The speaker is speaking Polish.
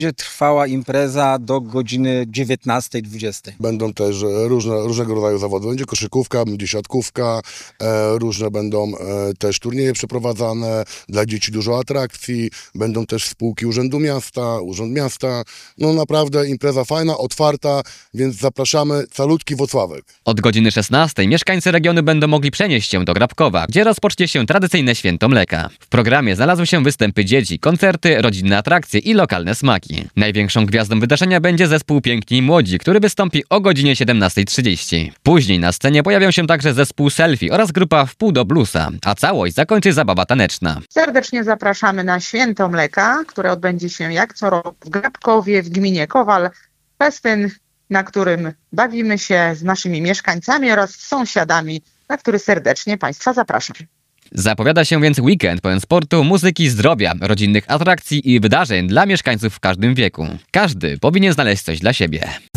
Będzie trwała impreza do godziny 19-20. Będą też różnego rodzaju zawody. Będzie koszykówka, będzie siatkówka, różne będą też turnieje przeprowadzane, dla dzieci dużo atrakcji, będą też spółki Urzędu Miasta, Urząd Miasta. No naprawdę impreza fajna, otwarta, więc zapraszamy, calutki Włocławek. Od godziny 16 mieszkańcy regionu będą mogli przenieść się do Grabkowa, gdzie rozpocznie się tradycyjne święto mleka. W programie znalazły się występy dzieci, koncerty, rodzinne atrakcje i lokalne smaki. Największą gwiazdą wydarzenia będzie zespół Piękni i Młodzi, który wystąpi o godzinie 17:30. Później na scenie pojawią się także zespół Selfie oraz grupa Wpół do Bluesa, a całość zakończy zabawa taneczna. Serdecznie zapraszamy na Święto Mleka, które odbędzie się jak co roku w Grabkowie w gminie Kowal. Festyn, na którym bawimy się z naszymi mieszkańcami oraz z sąsiadami, na który serdecznie Państwa zapraszam. Zapowiada się więc weekend pełen sportu, muzyki, zdrowia, rodzinnych atrakcji i wydarzeń dla mieszkańców w każdym wieku. Każdy powinien znaleźć coś dla siebie.